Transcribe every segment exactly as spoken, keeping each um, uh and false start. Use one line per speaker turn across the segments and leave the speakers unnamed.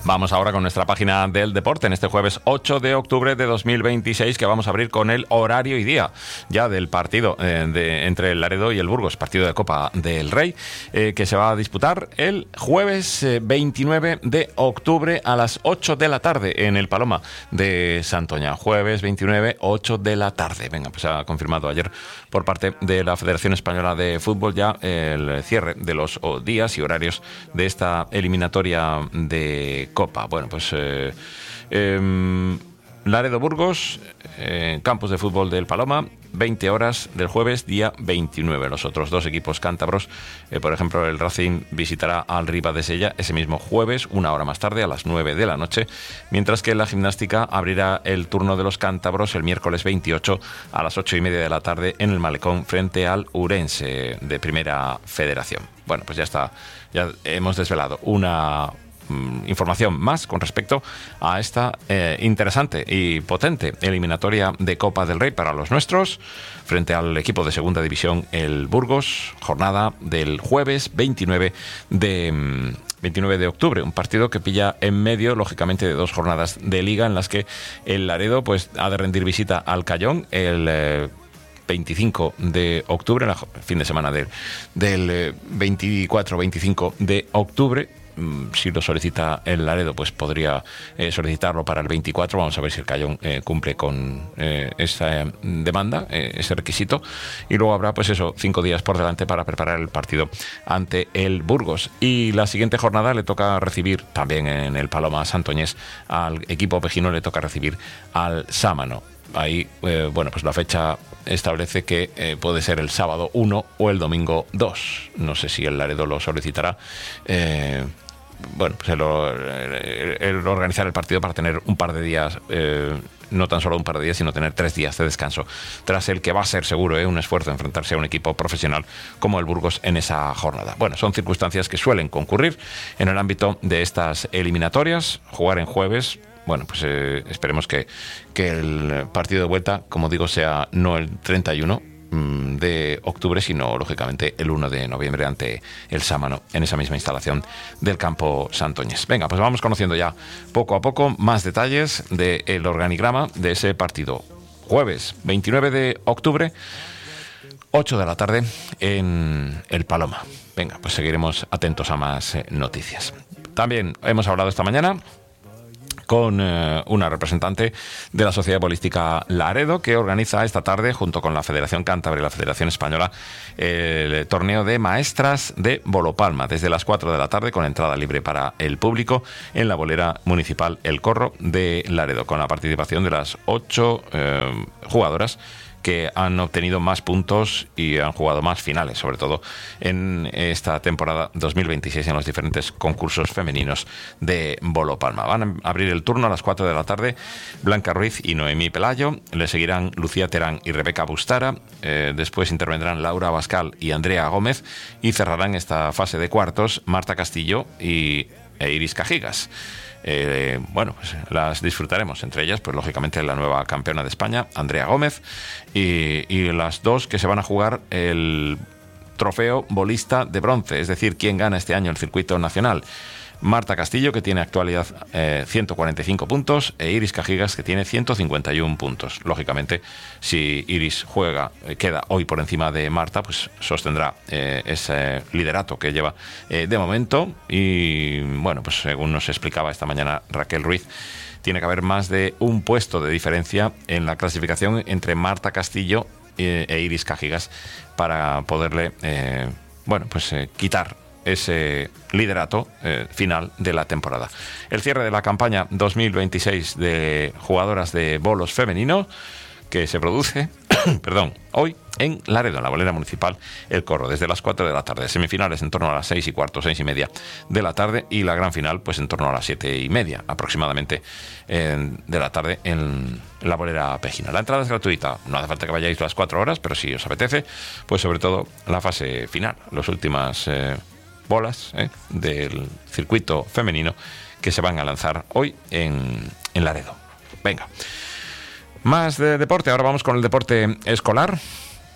Vamos ahora con nuestra página del deporte en este jueves ocho de octubre de dos mil veintiséis, que vamos a abrir con el horario y día ya del partido eh, de, entre el Laredo y el Burgos, partido de Copa del Rey, eh, que se va a disputar el jueves eh, veintinueve de octubre a las ocho de la tarde en el Paloma de Santoña. Jueves veintinueve, ocho de la tarde. Venga, pues ha confirmado ayer por parte de la Federación Española de Fútbol ya el cierre de los días y horarios de esta eliminatoria de Copa. Bueno, pues eh, eh, Laredo Burgos, eh, campus de fútbol del Paloma, veinte horas del jueves, día veintinueve. Los otros dos equipos cántabros, eh, por ejemplo, el Racing visitará al Ribadesella ese mismo jueves, una hora más tarde, a las nueve de la noche, mientras que la Gimnástica abrirá el turno de los cántabros el miércoles veintiocho a las ocho y media de la tarde en el Malecón frente al Urense de Primera Federación. Bueno, pues ya está, ya hemos desvelado una información más con respecto a esta eh, interesante y potente eliminatoria de Copa del Rey para los nuestros frente al equipo de segunda división, el Burgos, jornada del jueves veintinueve de octubre, un partido que pilla en medio, lógicamente, de dos jornadas de liga en las que el Laredo pues ha de rendir visita al Cayón el eh, veinticinco de octubre, el fin de semana de, del eh, veinticuatro veinticinco de octubre. Si lo solicita el Laredo, pues podría eh, solicitarlo para el veinticuatro. Vamos a ver si el Cayón eh, cumple con eh, esa eh, demanda, eh, ese requisito. Y luego habrá, pues eso, cinco días por delante para preparar el partido ante el Burgos. Y la siguiente jornada le toca recibir, también en el Paloma Santoñés, al equipo pejino le toca recibir al Sámano. Ahí, eh, bueno, pues la fecha establece que eh, puede ser el sábado uno o el domingo dos. No sé si el Laredo lo solicitará. Eh, bueno, pues el, el, el organizar el partido para tener un par de días, eh, no tan solo un par de días, sino tener tres días de descanso, tras el que va a ser seguro eh, un esfuerzo enfrentarse a un equipo profesional como el Burgos en esa jornada. Bueno, son circunstancias que suelen concurrir en el ámbito de estas eliminatorias. Jugar en jueves, bueno, pues eh, esperemos que, que el partido de vuelta, como digo, sea no el treinta y uno de octubre, sino lógicamente el uno de noviembre ante el Sámano, en esa misma instalación del campo santoñés. Venga, pues vamos conociendo ya poco a poco más detalles del organigrama de ese partido. Jueves veintinueve de octubre, ocho de la tarde en el Paloma. Venga, pues seguiremos atentos a más eh, noticias. También hemos hablado esta mañana con eh, una representante de la Sociedad Bolística Laredo, que organiza esta tarde, junto con la Federación Cántabra y la Federación Española, el torneo de maestras de Bolopalma, desde las cuatro de la tarde, con entrada libre para el público, en la bolera municipal El Corro de Laredo, con la participación de las ocho eh, jugadoras que han obtenido más puntos y han jugado más finales, sobre todo en esta temporada dos mil veintiséis en los diferentes concursos femeninos de Bolopalma. Van a abrir el turno a las cuatro de la tarde Blanca Ruiz y Noemí Pelayo, le seguirán Lucía Terán y Rebeca Bustara, eh, después intervendrán Laura Abascal y Andrea Gómez, y cerrarán esta fase de cuartos Marta Castillo y e Iris Cajigas. Eh, bueno, pues las disfrutaremos, entre ellas, pues lógicamente la nueva campeona de España, Andrea Gómez, y, y las dos que se van a jugar el trofeo bolista de bronce, es decir, quién gana este año el circuito nacional. Marta Castillo, que tiene actualidad eh, ciento cuarenta y cinco puntos, e Iris Cajigas, que tiene ciento cincuenta y uno puntos. Lógicamente, si Iris juega, eh, queda hoy por encima de Marta, pues sostendrá eh, ese liderato que lleva eh, de momento. Y bueno, pues según nos explicaba esta mañana Raquel Ruiz, tiene que haber más de un puesto de diferencia en la clasificación entre Marta Castillo e, e Iris Cajigas para poderle, eh, bueno, pues eh, quitar ese liderato eh, final de la temporada. El cierre de la campaña dos mil veintiséis de jugadoras de bolos femenino, que se produce perdón, hoy en Laredo, en la bolera municipal El Corro, desde las cuatro de la tarde. Semifinales en torno a las seis y cuarto, seis y media de la tarde, y la gran final pues en torno a las siete y media aproximadamente eh, de la tarde en la bolera pejina. La entrada es gratuita, no hace falta que vayáis las cuatro horas, pero si os apetece, pues sobre todo la fase final, las últimas eh, bolas eh, del circuito femenino que se van a lanzar hoy en, en Laredo. Venga, más de deporte. Ahora vamos con el deporte escolar.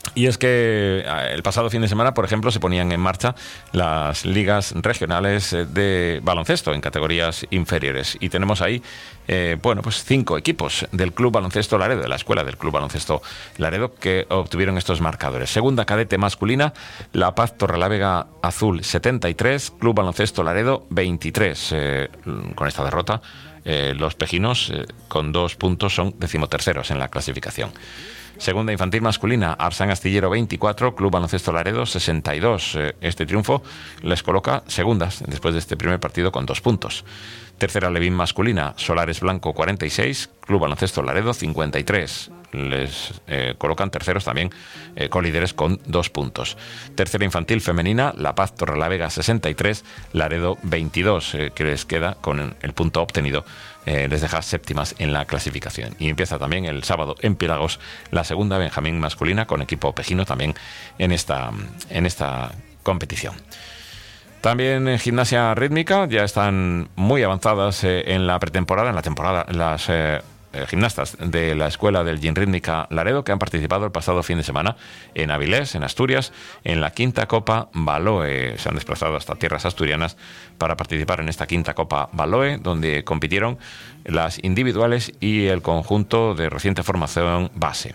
Y es que el pasado fin de semana, por ejemplo, se ponían en marcha las ligas regionales de baloncesto en categorías inferiores. Y tenemos ahí, eh, bueno, pues cinco equipos del Club Baloncesto Laredo, de la escuela del Club Baloncesto Laredo, que obtuvieron estos marcadores. Segunda cadete masculina, La Paz Torrelavega Azul setenta y tres, Club Baloncesto Laredo veintitrés. Eh, con esta derrota, eh, los pejinos eh, con dos puntos son decimoterceros en la clasificación. Segunda infantil masculina, Arsán Astillero veinticuatro, Club Baloncesto Laredo sesenta y dos. Este triunfo les coloca segundas después de este primer partido con dos puntos. Tercera Levín masculina, Solares Blanco cuarenta y seis, Club Baloncesto Laredo cincuenta y tres. Les eh, colocan terceros también, eh, colíderes con dos puntos. Tercera infantil femenina, La Paz Torrelavega sesenta y tres, Laredo veintidós, eh, que les queda con el punto obtenido. Eh, les deja séptimas en la clasificación. Y empieza también el sábado en Pilagos la segunda Benjamín masculina con equipo pejino también en esta, en esta competición. También en gimnasia rítmica ya están muy avanzadas eh, en la pretemporada, en la temporada, las eh, eh, gimnastas de la Escuela del Gin Rítmica Laredo, que han participado el pasado fin de semana en Avilés, en Asturias, en la quinta Copa Baloe. Se han desplazado hasta tierras asturianas para participar en esta quinta Copa Baloe, donde compitieron las individuales y el conjunto de reciente formación base.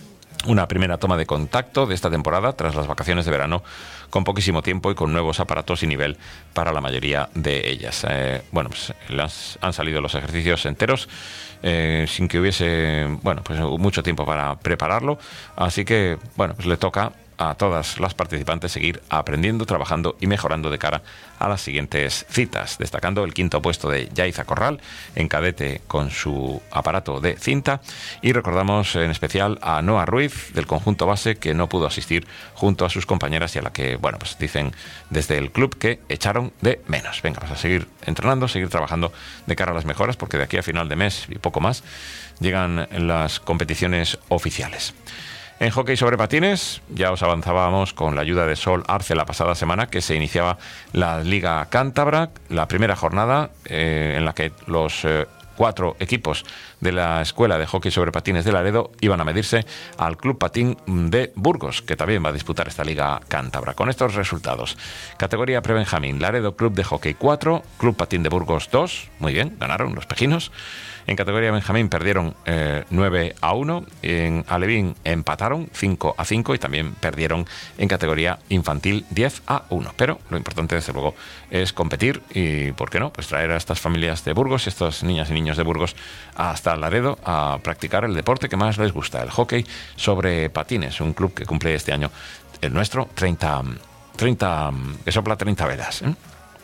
Una primera toma de contacto de esta temporada tras las vacaciones de verano, con poquísimo tiempo y con nuevos aparatos y nivel para la mayoría de ellas. Eh, bueno, pues las, han salido los ejercicios enteros eh, sin que hubiese, bueno, pues mucho tiempo para prepararlo, así que, bueno, pues le toca a todas las participantes seguir aprendiendo, trabajando y mejorando de cara a las siguientes citas, destacando el quinto puesto de Yaiza Corral en cadete con su aparato de cinta, y recordamos en especial a Noa Ruiz del conjunto base, que no pudo asistir junto a sus compañeras y a la que, bueno, pues dicen desde el club que echaron de menos. Venga, pues a seguir entrenando, seguir trabajando de cara a las mejoras, porque de aquí a final de mes y poco más llegan las competiciones oficiales. En hockey sobre patines, ya os avanzábamos con la ayuda de Sol Arce la pasada semana que se iniciaba la Liga Cántabra, la primera jornada eh, en la que los eh, cuatro equipos de la Escuela de Hockey sobre Patines de Laredo iban a medirse al Club Patín de Burgos, que también va a disputar esta Liga Cántabra. Con estos resultados: categoría Prebenjamín, Laredo Club de Hockey cuatro, Club Patín de Burgos dos, muy bien, ganaron los pejinos. En categoría Benjamín perdieron eh, nueve a uno, en Alevín empataron cinco a cinco y también perdieron en categoría infantil diez a uno. Pero lo importante, desde luego, es competir y, ¿por qué no?, pues traer a estas familias de Burgos, estas niñas y niños de Burgos, hasta Laredo a practicar el deporte que más les gusta, el hockey sobre patines, un club que cumple este año, el nuestro, treinta, treinta, que sopla treinta velas, ¿eh?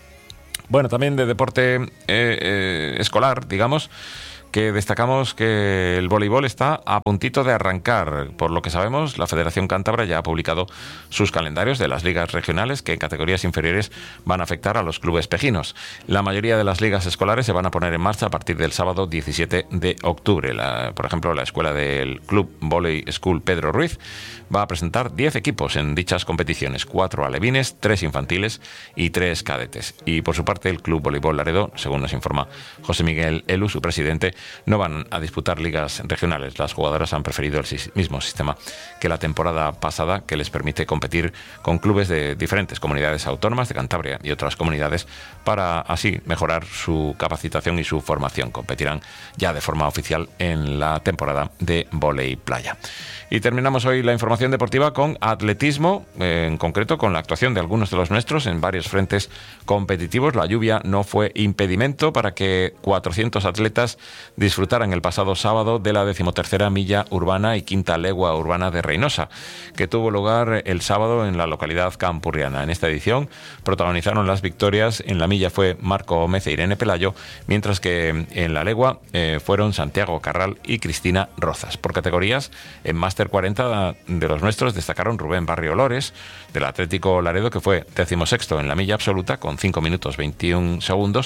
Bueno, también de deporte eh, eh, escolar, digamos, que destacamos que el voleibol está a puntito de arrancar. Por lo que sabemos, la Federación Cántabra ya ha publicado sus calendarios de las ligas regionales que en categorías inferiores van a afectar a los clubes pejinos. La mayoría de las ligas escolares se van a poner en marcha a partir del sábado diecisiete de octubre. La, por ejemplo, la escuela del Club Volley School Pedro Ruiz va a presentar diez equipos en dichas competiciones, cuatro alevines, tres infantiles y tres cadetes. Y por su parte, el Club Voleibol Laredo, según nos informa José Miguel Elu, su presidente, no van a disputar ligas regionales. Las jugadoras han preferido el mismo sistema que la temporada pasada, que les permite competir con clubes de diferentes comunidades autónomas de Cantabria y otras comunidades para así mejorar su capacitación y su formación. Competirán ya de forma oficial en la temporada de vóley playa. Y terminamos hoy la información deportiva con atletismo, eh, en concreto con la actuación de algunos de los nuestros en varios frentes competitivos. La lluvia no fue impedimento para que cuatrocientos atletas disfrutaran el pasado sábado de la decimotercera milla urbana y quinta legua urbana de Reynosa, que tuvo lugar el sábado en la localidad campurriana. En esta edición protagonizaron las victorias. En la milla fue Marco Gómez e Irene Pelayo, mientras que en la legua eh, fueron Santiago Carral y Cristina Rozas. Por categorías, en máster cuarenta de los nuestros destacaron Rubén Barrio Lores, del Atlético Laredo, que fue decimosexto en la milla absoluta con cinco minutos veintiún segundos,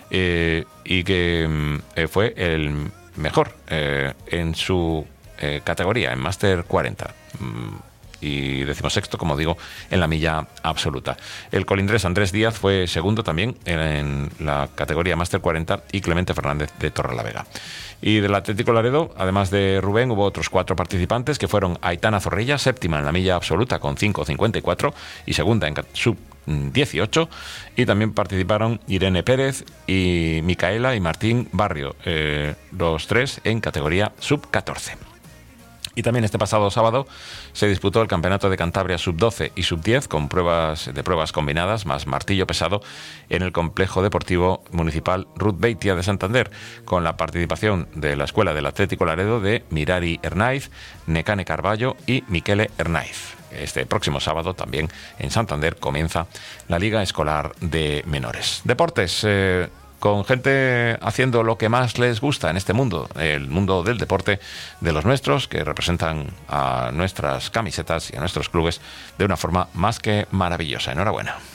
eh, y que eh, fue el mejor eh, en su eh, categoría, en máster cuarenta. Y decimosexto, como digo, en la milla absoluta. El colindrés Andrés Díaz fue segundo también en la categoría máster cuarenta y Clemente Fernández de Torrelavega. Y del Atlético Laredo, además de Rubén, hubo otros cuatro participantes que fueron Aitana Zorrilla, séptima en la milla absoluta con cinco cincuenta y cuatro y segunda en sub dieciocho, y también participaron Irene Pérez y Micaela y Martín Barrio, eh, los tres en categoría sub catorce. Y también este pasado sábado se disputó el Campeonato de Cantabria sub doce y sub diez con pruebas de pruebas combinadas más martillo pesado en el Complejo Deportivo Municipal Ruth Beitia de Santander, con la participación de la Escuela del Atlético Laredo de Mirari Hernaiz, Necane Carballo y Miquele Hernaiz. Este próximo sábado también en Santander comienza la Liga Escolar de Menores. Deportes, eh, con gente haciendo lo que más les gusta en este mundo, el mundo del deporte de los nuestros, que representan a nuestras camisetas y a nuestros clubes de una forma más que maravillosa. Enhorabuena.